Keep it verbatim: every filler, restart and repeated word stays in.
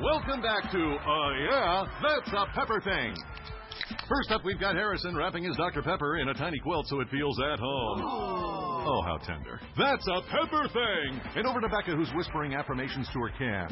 Welcome back to, uh, yeah, That's a Pepper Thing. First up, we've got Harrison wrapping his Doctor Pepper in a tiny quilt so it feels at home. Oh, how tender. That's a Pepper Thing. And over to Becca, who's whispering affirmations to her can.